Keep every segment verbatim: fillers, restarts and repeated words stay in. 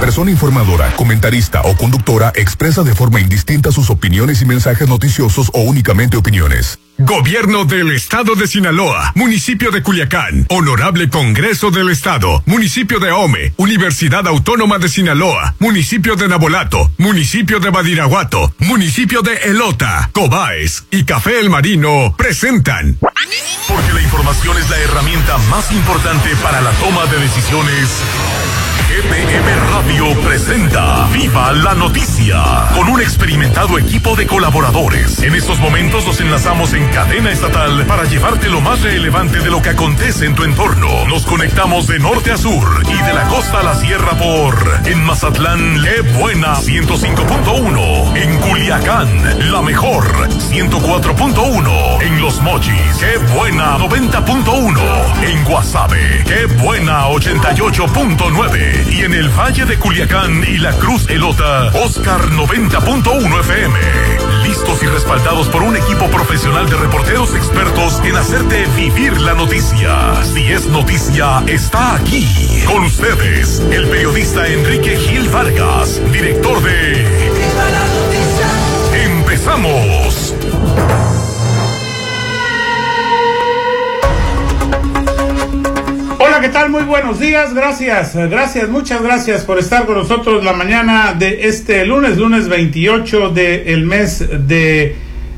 persona informadora, comentarista o conductora expresa de forma indistinta sus opiniones y mensajes noticiosos o únicamente opiniones. Gobierno del Estado de Sinaloa, Municipio de Culiacán, Honorable Congreso del Estado, Municipio de Ahome, Universidad Autónoma de Sinaloa, Municipio de Nabolato, Municipio de Badiraguato, Municipio de Elota, Cobaes y Café El Marino presentan. Porque la información es la herramienta más importante para la toma de decisiones. G P M Radio presenta Viva la Noticia con un experimentado equipo de colaboradores. En estos momentos nos enlazamos en cadena estatal para llevarte lo más relevante de lo que acontece en tu entorno. Nos conectamos de norte a sur y de la costa a la sierra por en Mazatlán, Le Buena ciento cinco punto uno, en Culiacán, La Mejor ciento cuatro punto uno, en Los Mochis, Qué Buena noventa punto uno, en Guasave, Qué Buena ochenta y ocho punto nueve. Y en el Valle de Culiacán y la Cruz Elota, Oscar noventa punto uno F M. Listos y respaldados por un equipo profesional de reporteros expertos en hacerte vivir la noticia. Si es noticia, está aquí. Con ustedes, el periodista Enrique Gil Vargas, director de Viva la Noticia. ¡Empezamos! Hola, ¿qué tal? Muy buenos días, gracias, gracias, muchas gracias por estar con nosotros la mañana de este lunes, lunes veintiocho del mes de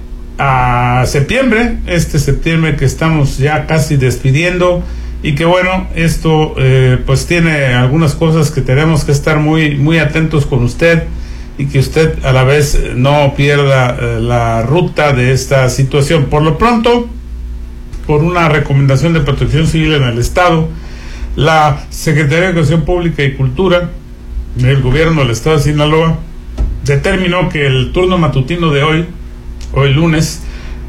uh, septiembre, este septiembre que estamos ya casi despidiendo y que bueno, esto eh, pues tiene algunas cosas que tenemos que estar muy, muy atentos con usted y que usted a la vez no pierda eh, la ruta de esta situación. Por lo pronto, por una recomendación de Protección Civil en el Estado, la Secretaría de Educación Pública y Cultura del Gobierno del Estado de Sinaloa determinó que el turno matutino de hoy, hoy lunes,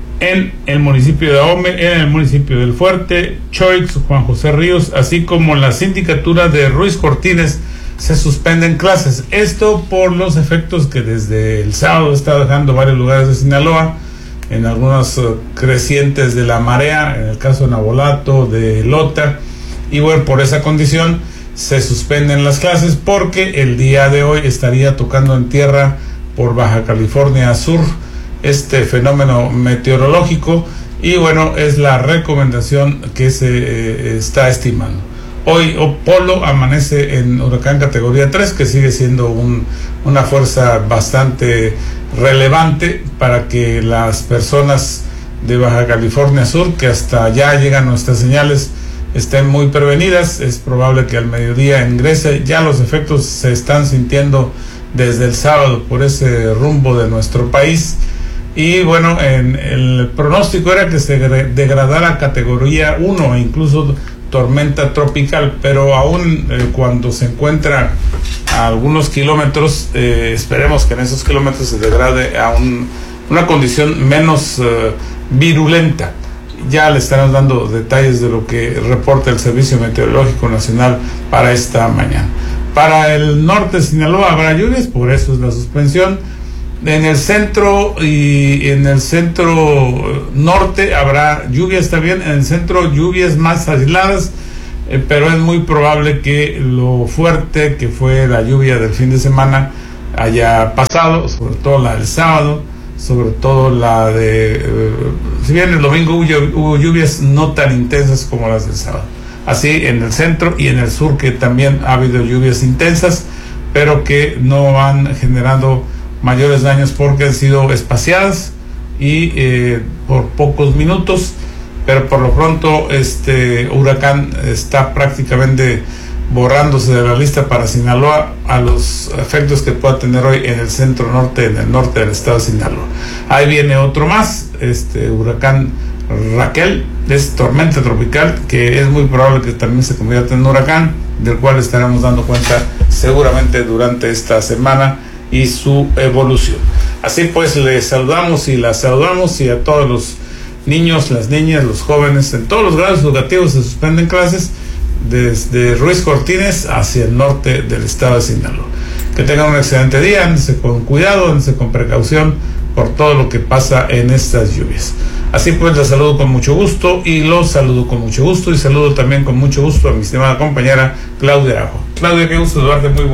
en el municipio de Ahome, en el municipio del Fuerte, Choix, Juan José Ríos, así como en la sindicatura de Ruiz Cortines, se suspenden clases. Esto por los efectos que desde el sábado está dejando varios lugares de Sinaloa, en algunos uh, crecientes de la marea, en el caso de Nabolato, de Elota, y bueno, por esa condición se suspenden las clases porque el día de hoy estaría tocando en tierra por Baja California Sur este fenómeno meteorológico y bueno, es la recomendación que se eh, está estimando. Hoy Polo amanece en huracán categoría tres, que sigue siendo un, una fuerza bastante relevante para que las personas de Baja California Sur, que hasta allá llegan nuestras señales, estén muy prevenidas. Es probable que al mediodía ingrese. Ya los efectos se están sintiendo desde el sábado por ese rumbo de nuestro país. Y bueno, en el pronóstico era que se degradara a categoría uno e incluso tormenta tropical, pero aún eh, cuando se encuentra a algunos kilómetros, eh, esperemos que en esos kilómetros se degrade a un, una condición menos eh, virulenta. Ya le estaremos dando detalles de lo que reporta el Servicio Meteorológico Nacional para esta mañana. Para el norte de Sinaloa habrá lluvias, por eso es la suspensión. En el centro y en el centro norte habrá lluvias también, en el centro lluvias más aisladas, eh, pero es muy probable que lo fuerte que fue la lluvia del fin de semana haya pasado, sobre todo la del sábado, sobre todo la de, eh, si bien el domingo hubo, hubo lluvias no tan intensas como las del sábado, así en el centro y en el sur que también ha habido lluvias intensas, pero que no han generado mayores daños porque han sido espaciadas y eh, por pocos minutos, pero por lo pronto este huracán está prácticamente borrándose de la lista para Sinaloa a los efectos que pueda tener hoy en el centro norte, en el norte del estado de Sinaloa. Ahí viene otro más, este huracán Raquel, es tormenta tropical que es muy probable que también se convierta en huracán, del cual estaremos dando cuenta seguramente durante esta semana y su evolución. Así pues, les saludamos y las saludamos, y a todos los niños, las niñas, los jóvenes en todos los grados educativos se suspenden clases desde Ruiz Cortines hacia el norte del estado de Sinaloa. Que tengan un excelente día, ándense con cuidado, ándense con precaución por todo lo que pasa en estas lluvias. Así pues, les saludo con mucho gusto y los saludo con mucho gusto y saludo también con mucho gusto a mi estimada compañera Claudia Ajo. Claudia, qué gusto saludarte, muy buenos días.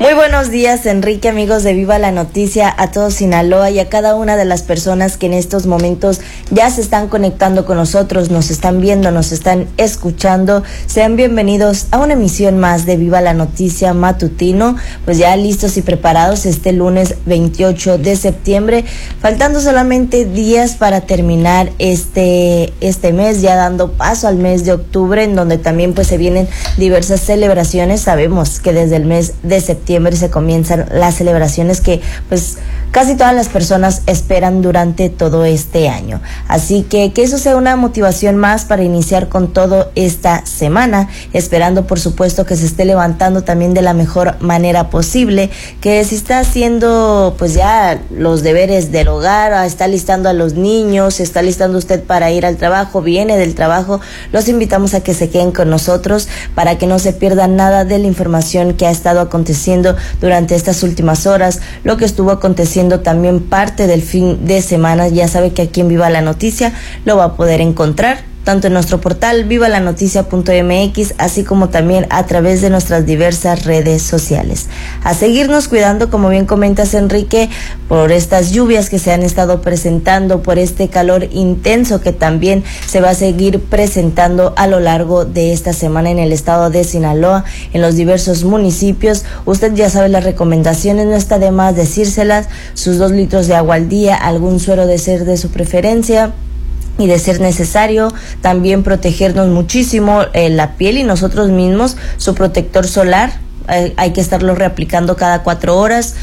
Muy buenos días, Enrique, amigos de Viva la Noticia, a todo Sinaloa y a cada una de las personas que en estos momentos ya se están conectando con nosotros, nos están viendo, nos están escuchando. Sean bienvenidos a una emisión más de Viva la Noticia matutino, pues ya listos y preparados este lunes veintiocho de septiembre, faltando solamente días para terminar este, este mes, ya dando paso al mes de octubre, en donde también pues se vienen diversas celebraciones. Sabemos que desde el mes de septiembre se comienzan las celebraciones que pues casi todas las personas esperan durante todo este año, así que que eso sea una motivación más para iniciar con todo esta semana, esperando por supuesto que se esté levantando también de la mejor manera posible, que si está haciendo pues ya los deberes del hogar, está listando a los niños, está listando usted para ir al trabajo, viene del trabajo, los invitamos a que se queden con nosotros para que no se pierdan nada de la información que ha estado aconteciendo durante estas últimas horas, lo que estuvo aconteciendo también parte del fin de semana. Ya sabe que aquí en Viva la Noticia lo va a poder encontrar tanto en nuestro portal viva la noticia punto m x, así como también a través de nuestras diversas redes sociales. A seguirnos cuidando, como bien comentas, Enrique, por estas lluvias que se han estado presentando, por este calor intenso que también se va a seguir presentando a lo largo de esta semana en el estado de Sinaloa, en los diversos municipios. Usted ya sabe las recomendaciones, no está de más decírselas: sus dos litros de agua al día, algún suero de ser de su preferencia, y de ser necesario también protegernos muchísimo eh, la piel y nosotros mismos, su protector solar, eh, hay que estarlo reaplicando cada cuatro horas,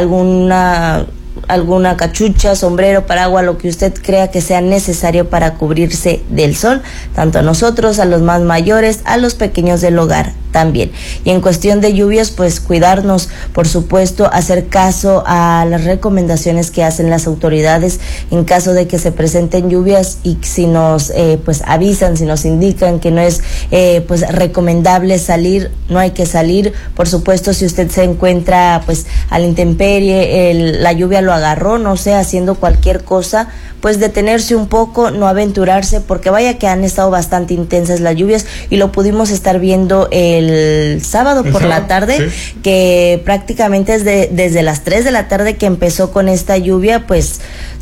alguna alguna cachucha, sombrero, paraguas, lo que usted crea que sea necesario para cubrirse del sol, tanto a nosotros, a los más mayores, a los pequeños del hogar también. Y en cuestión de lluvias, pues cuidarnos, por supuesto, hacer caso a las recomendaciones que hacen las autoridades en caso de que se presenten lluvias, y si nos eh, pues avisan, si nos indican que no es eh, pues recomendable salir, no hay que salir. Por supuesto, si usted se encuentra pues a la intemperie, el, la lluvia lo agarró, no sé, haciendo cualquier cosa, pues detenerse un poco, no aventurarse, porque vaya que han estado bastante intensas las lluvias y lo pudimos estar viendo el sábado por la tarde, sí, que prácticamente desde, desde las tres de la tarde que empezó con esta lluvia, pues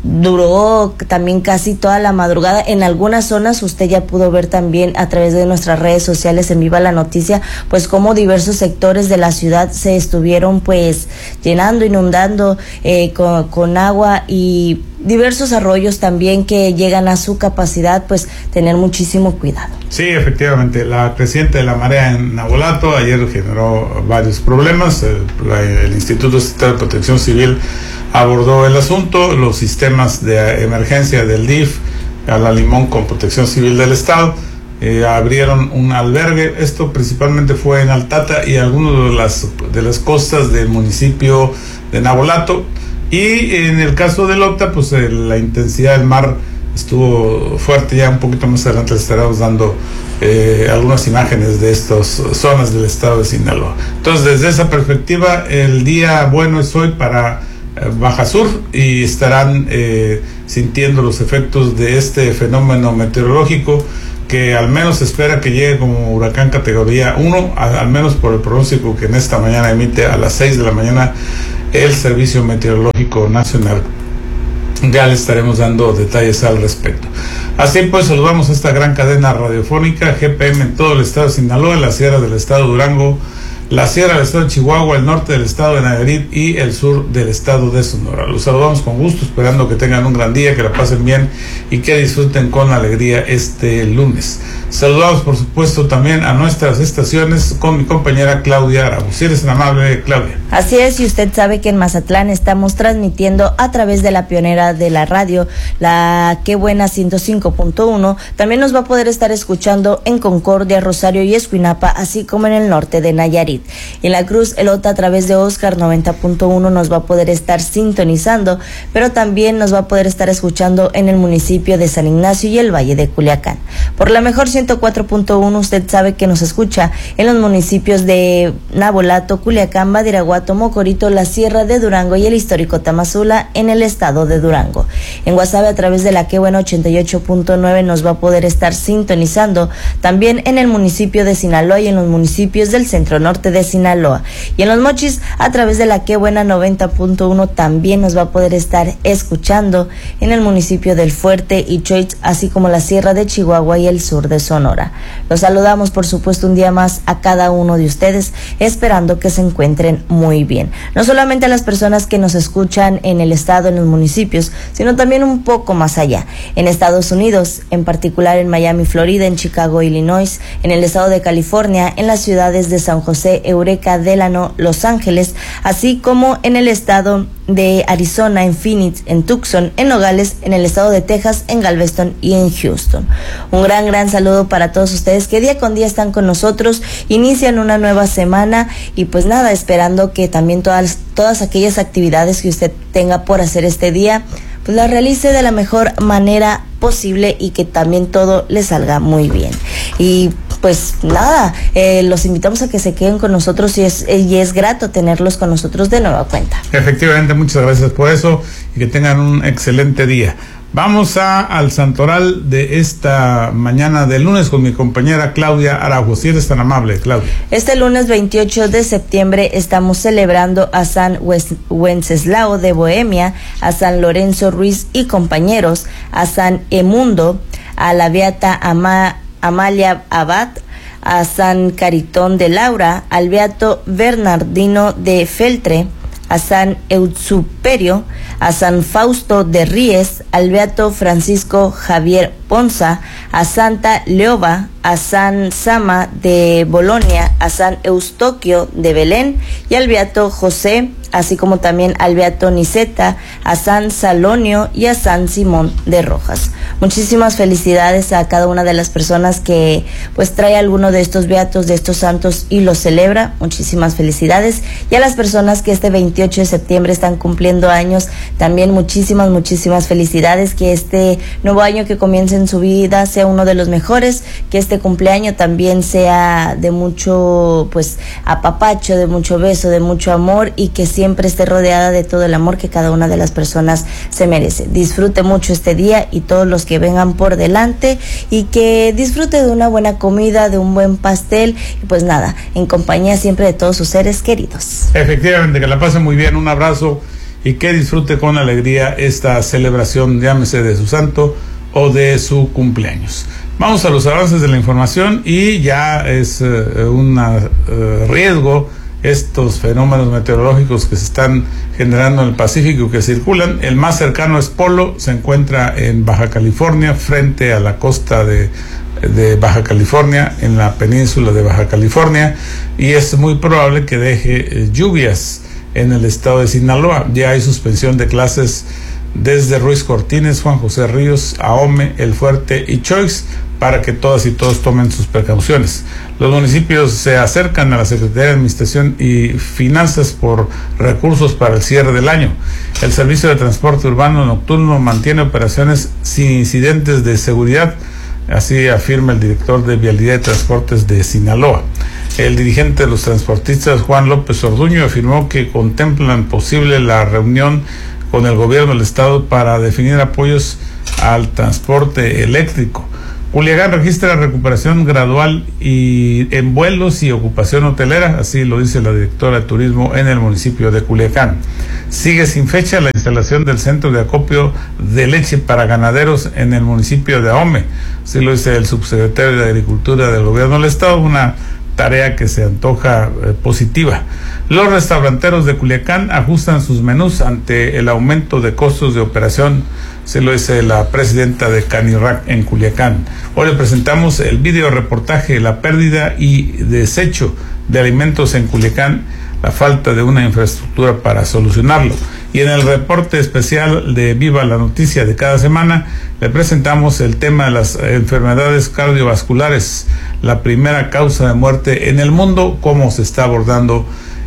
duró también casi toda la madrugada. En algunas zonas usted ya pudo ver también a través de nuestras redes sociales en Viva la Noticia, pues como diversos sectores de la ciudad se estuvieron pues llenando, inundando eh, con, con agua, y diversos arroyos también que llegan a su capacidad, pues tener muchísimo cuidado. Sí, efectivamente, la creciente de la marea en Nabolato ayer generó varios problemas. El, el Instituto Estatal de Protección Civil abordó el asunto, los sistemas de emergencia del D I F, a la Limón con Protección Civil del Estado, eh, abrieron un albergue. Esto principalmente fue en Altata y algunas de las, de las costas del municipio de Nabolato. Y en el caso de Lota, pues eh, la intensidad del mar estuvo fuerte. Ya un poquito más adelante les estaremos dando eh, algunas imágenes de estas zonas del estado de Sinaloa. Entonces, desde esa perspectiva, el día bueno es hoy para eh, Baja Sur, y estarán eh, sintiendo los efectos de este fenómeno meteorológico que al menos se espera que llegue como huracán categoría uno, a, al menos por el pronóstico que en esta mañana emite a las seis de la mañana el Servicio Meteorológico Nacional. Ya le estaremos dando detalles al respecto. Así pues, saludamos a esta gran cadena radiofónica G P M en todo el estado de Sinaloa, la sierra del estado de Durango, la sierra del estado de Chihuahua, el norte del estado de Nayarit y el sur del estado de Sonora. Los saludamos con gusto, esperando que tengan un gran día, que la pasen bien y que disfruten con alegría este lunes. Saludamos, por supuesto, también a nuestras estaciones con mi compañera Claudia Arau. Si eres tan amable, Claudia. Así es, y usted sabe que en Mazatlán estamos transmitiendo a través de la pionera de la radio, la Qué Buena ciento cinco punto uno. También nos va a poder estar escuchando en Concordia, Rosario y Escuinapa, así como en el norte de Nayarit. En La Cruz, Elota, a través de Oscar noventa punto uno nos va a poder estar sintonizando, pero también nos va a poder estar escuchando en el municipio de San Ignacio y el Valle de Culiacán. Por la mejor ciento cuatro punto uno, usted sabe que nos escucha en los municipios de Nabolato, Culiacán, Badiraguato, Mocorito, la Sierra de Durango y el histórico Tamazula en el estado de Durango. En Guasave, a través de la Qué Buena ochenta y ocho punto nueve nos va a poder estar sintonizando, también en el municipio de Sinaloa y en los municipios del centro norte norte de Sinaloa. Y en Los Mochis, a través de la Qué Buena noventa punto uno, también nos va a poder estar escuchando en el municipio del Fuerte y Choix, así como la Sierra de Chihuahua y el sur de Sonora. Los saludamos, por supuesto, un día más a cada uno de ustedes, esperando que se encuentren muy bien. No solamente a las personas que nos escuchan en el estado, en los municipios, sino también un poco más allá, en Estados Unidos, en particular en Miami, Florida, en Chicago, Illinois, en el estado de California, en las ciudades de San José, Eureka, Delano, Los Ángeles, así como en el estado de Arizona, en Phoenix, en Tucson, en Nogales, en el estado de Texas, en Galveston y en Houston. Un gran, gran saludo para todos ustedes que día con día están con nosotros, inician una nueva semana y pues nada, esperando que también todas, todas aquellas actividades que usted tenga por hacer este día, pues la realice de la mejor manera posible y que también todo le salga muy bien. Y pues nada, eh, los invitamos a que se queden con nosotros y es, y es grato tenerlos con nosotros de nueva cuenta. Efectivamente, muchas gracias por eso y que tengan un excelente día. Vamos a, al santoral de esta mañana del lunes con mi compañera Claudia Araujo. Si eres tan amable, Claudia. Este lunes veintiocho de septiembre estamos celebrando a San Wenceslao de Bohemia, a San Lorenzo Ruiz y compañeros, a San Emundo, a la beata Ama, Amalia Abad, a San Caritón de Laura, al beato Bernardino de Feltre, a San Eusuperio, a San Fausto de Ries, al beato Francisco Javier Ponza, a Santa Leoba, a San Sama de Bolonia, a San Eustoquio de Belén y al beato José, así como también al beato Niceta, a San Salonio y a San Simón de Rojas. Muchísimas felicidades a cada una de las personas que pues trae alguno de estos beatos, de estos santos y los celebra. Muchísimas felicidades. Y a las personas que este veintiocho de septiembre están cumpliendo años, también muchísimas, muchísimas felicidades. Que este nuevo año que comience en su vida sea uno de los mejores, que este cumpleaños también sea de mucho pues apapacho, de mucho beso, de mucho amor y que siempre esté rodeada de todo el amor que cada una de las personas se merece. Disfrute mucho este día y todos los que vengan por delante y que disfrute de una buena comida, de un buen pastel y pues nada, en compañía siempre de todos sus seres queridos. Efectivamente, que la pasen muy bien, un abrazo y que disfrute con alegría esta celebración, llámese de su santo o de su cumpleaños. Vamos a los avances de la información y ya es uh, un uh, riesgo estos fenómenos meteorológicos que se están generando en el Pacífico que circulan. El más cercano es Polo, se encuentra en Baja California, frente a la costa de, de Baja California, en la península de Baja California, y es muy probable que deje eh, lluvias en el estado de Sinaloa. Ya hay suspensión de clases desde Ruiz Cortines, Juan José Ríos, Ahome, El Fuerte y Choix, para que todas y todos tomen sus precauciones. Los municipios se acercan a la Secretaría de Administración y Finanzas por recursos para el cierre del año. El Servicio de Transporte Urbano Nocturno mantiene operaciones sin incidentes de seguridad, así afirma el director de Vialidad y Transportes de Sinaloa. El dirigente de los transportistas, Juan López Orduño, afirmó que contemplan posible la reunión con el gobierno del estado para definir apoyos al transporte eléctrico. Culiacán registra recuperación gradual y en vuelos y ocupación hotelera, así lo dice la directora de turismo en el municipio de Culiacán. Sigue sin fecha la instalación del centro de acopio de leche para ganaderos en el municipio de Ahome, así lo dice el subsecretario de Agricultura del gobierno del estado, una tarea que se antoja eh, positiva. Los restauranteros de Culiacán ajustan sus menús ante el aumento de costos de operación, se lo dice la presidenta de Canirac en Culiacán. Hoy le presentamos el video reportaje La pérdida y desecho de alimentos en Culiacán, la falta de una infraestructura para solucionarlo. Y en el reporte especial de Viva la Noticia de cada semana, le presentamos el tema de las enfermedades cardiovasculares, la primera causa de muerte en el mundo, cómo se está abordando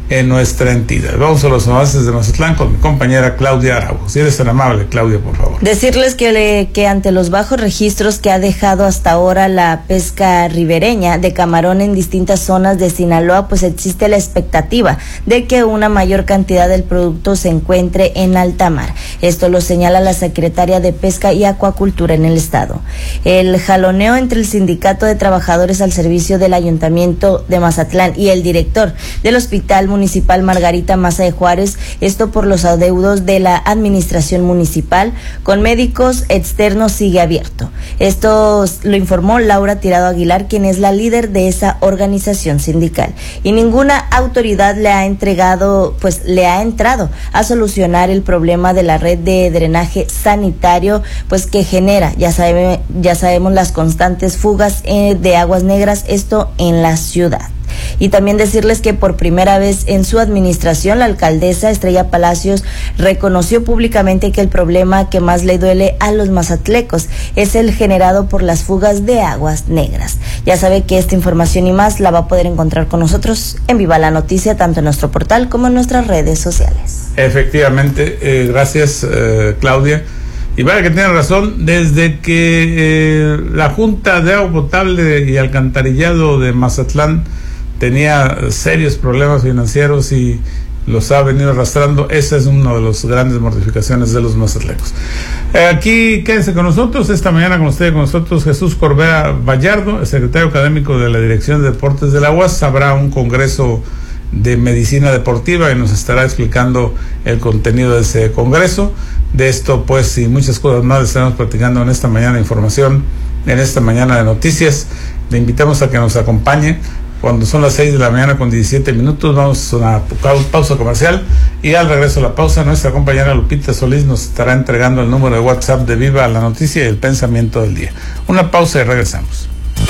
en nuestra entidad. Vamos a los avances de Mazatlán con mi compañera Claudia Araujo. Si eres tan amable, Claudia, por favor. Decirles que, le, que ante los bajos registros que ha dejado hasta ahora la pesca ribereña de camarón en distintas zonas de Sinaloa, pues existe la expectativa de que una mayor cantidad del producto se encuentre en alta mar. Esto lo señala la secretaria de Pesca y Acuacultura en el estado. El jaloneo entre el Sindicato de Trabajadores al Servicio del Ayuntamiento de Mazatlán y el director del Hospital Municipal Margarita Maza de Juárez, esto por los adeudos de la administración municipal con médicos externos, sigue abierto. Esto lo informó Laura Tirado Aguilar, quien es la líder de esa organización sindical, y ninguna autoridad le ha entregado, pues le ha entrado a solucionar el problema de la red de drenaje sanitario, pues que genera, ya sabe, ya sabemos, las constantes fugas eh, de aguas negras, esto en la ciudad. Y también decirles que por primera vez en su administración, la alcaldesa Estrella Palacios reconoció públicamente que el problema que más le duele a los mazatlecos es el generado por las fugas de aguas negras. Ya sabe que esta información y más la va a poder encontrar con nosotros en Viva la Noticia, tanto en nuestro portal como en nuestras redes sociales. Efectivamente, eh, gracias eh, Claudia. Y vaya que tiene razón, desde que eh, la Junta de Agua Potable y Alcantarillado de Mazatlán tenía serios problemas financieros y los ha venido arrastrando, esa es una de las grandes mortificaciones de los mazatlecos. Eh, aquí quédense con nosotros, esta mañana con usted, con nosotros Jesús Corbea Vallardo, el secretario académico de la Dirección de Deportes de la U A S. Habrá un congreso de medicina deportiva y nos estará explicando el contenido de ese congreso. De esto, pues, y muchas cosas más estaremos platicando en esta mañana de información, en esta mañana de noticias. Le invitamos a que nos acompañe cuando son las seis de la mañana con diecisiete minutos. Vamos a una pausa comercial y al regreso de la pausa nuestra compañera Lupita Solís nos estará entregando el número de WhatsApp de Viva la Noticia y el pensamiento del día. Una pausa y regresamos.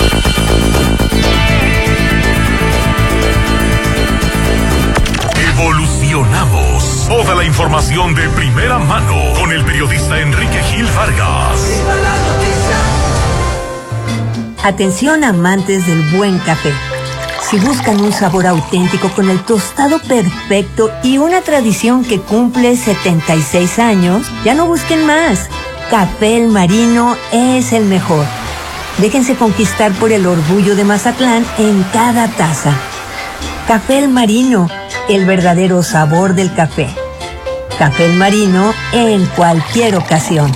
Evolucionamos. Toda la información de primera mano con el periodista Enrique Gil Vargas. Atención amantes del buen café. Si buscan un sabor auténtico con el tostado perfecto y una tradición que cumple setenta y seis años, ya no busquen más. Café El Marino es el mejor. Déjense conquistar por el orgullo de Mazatlán en cada taza. Café El Marino, el verdadero sabor del café. Café El Marino en cualquier ocasión.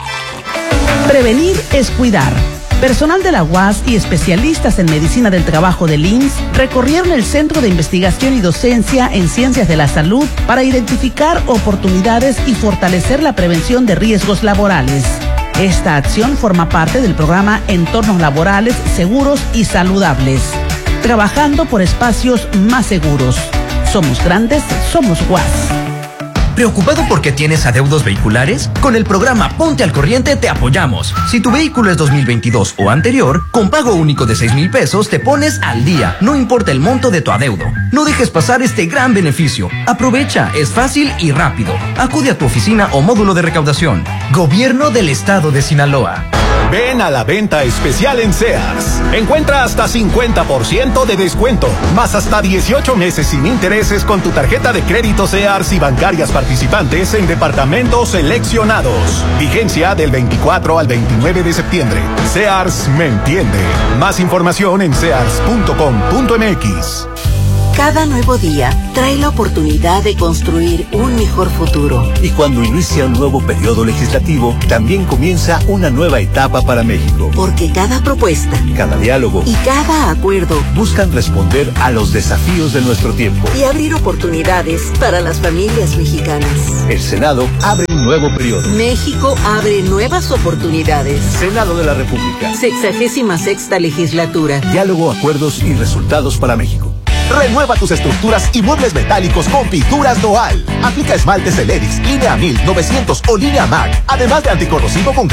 Prevenir es cuidar. Personal de la U A S y especialistas en medicina del trabajo del I M S S recorrieron el Centro de Investigación y Docencia en Ciencias de la Salud para identificar oportunidades y fortalecer la prevención de riesgos laborales. Esta acción forma parte del programa Entornos Laborales Seguros y Saludables, trabajando por espacios más seguros. Somos grandes, somos U A S. ¿Preocupado porque tienes adeudos vehiculares? Con el programa Ponte al Corriente te apoyamos. Si tu vehículo es dos mil veintidós o anterior, con pago único de seis mil pesos te pones al día, no importa el monto de tu adeudo. No dejes pasar este gran beneficio. Aprovecha, es fácil y rápido. Acude a tu oficina o módulo de recaudación. Gobierno del Estado de Sinaloa. Ven a la venta especial en Sears. Encuentra hasta cincuenta por ciento de descuento, más hasta dieciocho meses sin intereses con tu tarjeta de crédito Sears y bancarias participantes en departamentos seleccionados. Vigencia del veinticuatro al veintinueve de septiembre. Sears me entiende. Más información en sears punto com punto m x. Cada nuevo día trae la oportunidad de construir un mejor futuro. Y cuando inicia un nuevo periodo legislativo, también comienza una nueva etapa para México. Porque cada propuesta, cada diálogo y cada acuerdo buscan responder a los desafíos de nuestro tiempo y abrir oportunidades para las familias mexicanas. El Senado abre un nuevo periodo. México abre nuevas oportunidades. Senado de la República. Sexagésima sexta legislatura. Diálogo, acuerdos y resultados para México. Renueva tus estructuras y muebles metálicos con Pinturas Doal. Aplica esmaltes Celerix, línea mil, novecientos o línea M A C, además de anticorrosivo con